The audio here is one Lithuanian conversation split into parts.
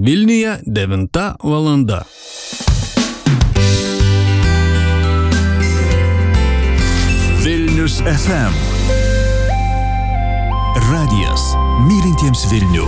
Vilniuje 9 valanda. Vilnius FM. Radijas mylintiems Vilnių.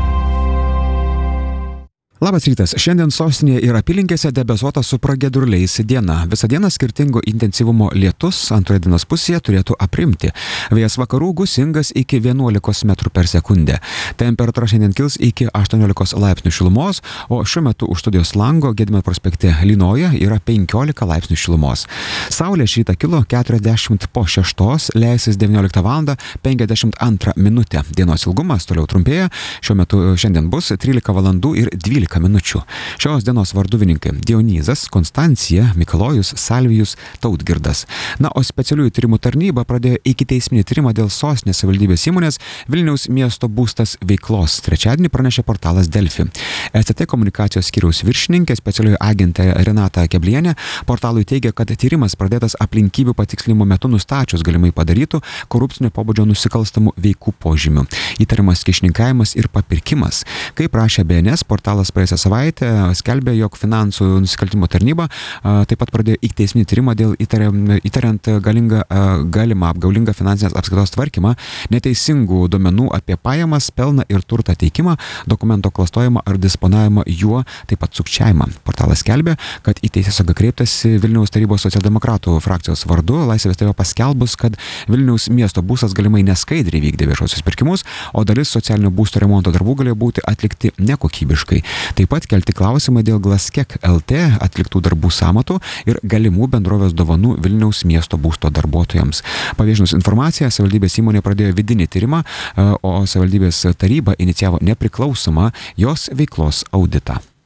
Labas rytas. Šiandien sostinėje ir apylinkėse debesuota su pragiedruliais diena. Visą dieną skirtingo intensyvumo lietus antroje dienos pusėje turėtų aprimti. Vėjas vakarų gūsingas iki 11 metrų per sekundę. Temperatūra šiandien kils iki 18 laipsnių šilumos, o šiuo metu už studijos lango Gedimino prospekte lynoja yra 15 laipsnių šilumos. Saulė šį rytą kilo 40 po 6, leisis 19 val. 52 minutę. Dienos ilgumas toliau trumpėja. Šiuo metu šiandien bus 13 valandų ir 12 minučių. Šios dienos varduvininkai Dionizas, Konstancija, Mikalojus, Salvijus, Tautgirdas. Na, o specialiųjų tyrimų tarnyba pradėjo ikiteisminį tyrimą dėl sostinės savivaldybės įmonės Vilniaus miesto būstas veiklos. Trečiadienį pranešė portalas Delfi. STT komunikacijos skyriaus viršininkė, specialioji agentė Renata Keblienė, portalui teigia, kad tyrimas pradėtas aplinkybių patikslinimo metu nustačius galimai padarytų korupcinio pobūdžio nusikalstamų veikų požymių. Įtariamas kyšininkavimas ir papirkimas. Kaip rašė BNS, portalas praėjusią savaitę skelbė, jog finansų nusikaltimo tarnyba taip pat pradėjo ikiteisminį tyrimą dėl įtariant galimą apgaulingą finansinės apskaitos tvarkymą, neteisingų duomenų apie pajamas, pelną ir turtą teikimą, dokumento klastojimą ar disponavimą juo, taip pat sukčiavimą. Portalas skelbė, kad į teisėsaugą kreiptasi Vilniaus tarybos socialdemokratų frakcijos vardu, Laisvės TV paskelbus, kad Vilniaus miesto būstas galimai neskaidriai vykdė viešuosius pirkimus, o dalis socialinio būsto remonto darbų galėjo būti atlikti nekokybiškai. Taip pat kelti klausimą dėl Glaskek LT atliktų darbų sąmatų ir galimų bendrovės dovanų Vilniaus miesto būsto darbuotojams. Paviešinus informaciją, savivaldybės įmonė pradėjo vidinį tyrimą, o savivaldybės taryba inicijavo nepriklausomą jos veiklos auditą.